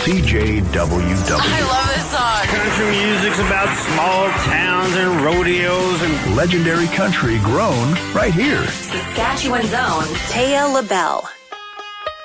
CJWW. I love this song. Country music's about small towns and rodeos and legendary country grown right here. Saskatchewan's own Taya LaBelle.